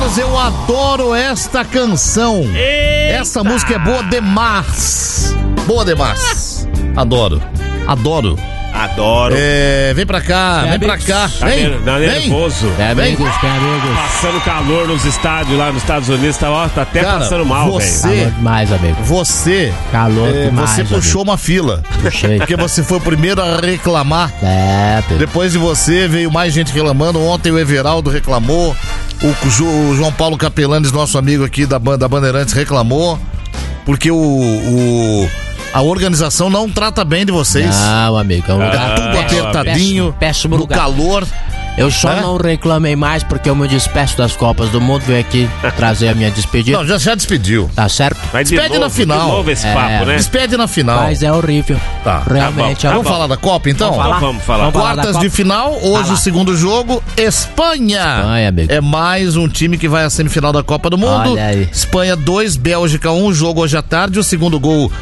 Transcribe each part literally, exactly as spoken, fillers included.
Malandros, eu adoro esta canção. Eita. Essa música é boa demais. Boa demais. Adoro. Adoro. Adoro. É, vem pra cá, vem pra cá. Tá Vem, ner- tá vem. nervoso. É, amigos, é, amigos. Passando calor nos estádios lá nos Estados Unidos, tá, ó, tá até Cara, passando mal, você- velho. Calor demais, amigo. Você, Calor é, demais, você puxou uma fila. Puxei. Porque você foi o primeiro a reclamar. É, Pedro. Depois de você, veio mais gente reclamando. Ontem o Everaldo reclamou. O, Jo- o João Paulo Capelanes, nosso amigo aqui da, ban- da Bandeirantes, reclamou. Porque o, o- a organização não trata bem de vocês. Não, amigo, é um Ah, lugar Tudo péssimo, apertadinho, péssimo, péssimo no lugar. calor. Eu só É? não reclamei mais porque eu me despeço das Copas do Mundo, veio aqui trazer a minha despedida. Não, já, já despediu. Tá certo? Vai de Despede novo, na final. De novo esse É. papo, né? Despede na final. Mas é horrível. Tá. Realmente Tá bom, é Vamos horrível. falar da Copa, então? Vamos falar? Vamos falar. Vamos falar da Quartas Copa. de final, hoje Vai lá. o segundo jogo, Espanha. Espanha, amigo. É mais um time que vai à semifinal da Copa do Mundo. Olha aí. Espanha dois, Bélgica um, jogo hoje à tarde. O segundo gol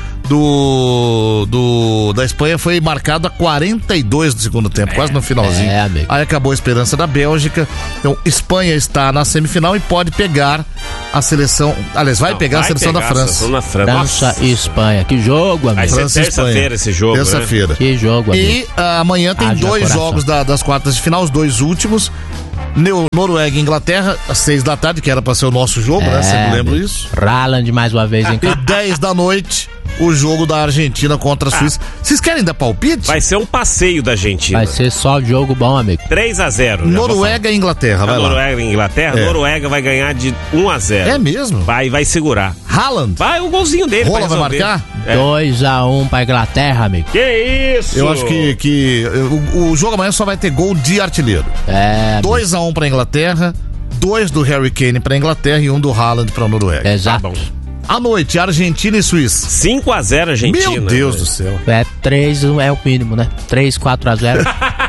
do, do da Espanha foi marcado a quarenta e dois do segundo tempo, quase no finalzinho. é, amigo. Aí acabou a esperança da Bélgica. Então, Espanha está na semifinal e pode pegar a seleção. Aliás, vai Não, pegar a seleção pegar da a França. seleção da França. França Nossa. e Espanha. Que jogo, Vai amigo. ser França e terça-feira Espanha. esse jogo, né? Terça-feira. Que jogo, amigo. E ah, amanhã tem Haja dois coração. jogos da- das quartas de final, os dois últimos. Neu- Noruega e Inglaterra, às seis da tarde, que era pra ser o nosso jogo, né? Sempre lembro amigo. isso. Haaland mais uma vez em E campo. dez da noite, o jogo da Argentina contra a Suíça. Vocês querem dar palpite? Vai ser um passeio da Argentina. Vai ser só jogo bom, amigo. três a zero. já vou Noruega e Inglaterra, falar. vai lá. Noruega e Inglaterra. É. Noruega vai ganhar de um a zero. É mesmo? Vai, vai segurar. Haaland. Vai o golzinho dele. Rola pra vai resolver. marcar? É. dois a um pra Inglaterra, amigo. Que isso? Eu acho que, que o, o jogo amanhã só vai ter gol de artilheiro. É, amigo. dois a um pra Inglaterra, dois do Harry Kane pra Inglaterra e um do Haaland pra Noruega. Tá Exato. bom. À noite, Argentina e Suíça. cinco a zero Argentina. Meu Deus velho. do céu. É três é o mínimo, né? três, quatro a zero.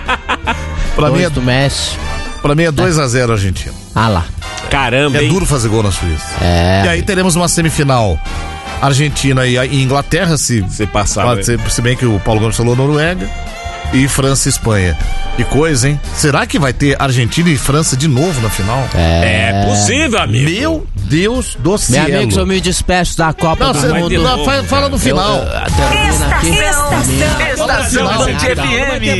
Pra mim, dois é, do Messi. pra mim é dois a zero Argentina. Ah lá. Caramba, É hein? duro fazer gol na Suíça. É. E aí teremos uma semifinal Argentina e, e Inglaterra, se, Se passar, pode né? ser, se bem que o Paulo Gomes falou Noruega, e França e Espanha. Que coisa, hein? Será que vai ter Argentina e França de novo na final? É possível, amigo. Meu Deus do céu. Meus amigos, eu me despeço da Copa Não, do você vai Mundo. de não, novo, fala, fala no cara. final. Eu, eu, termina aqui. Estação, Estação Estação Band F M.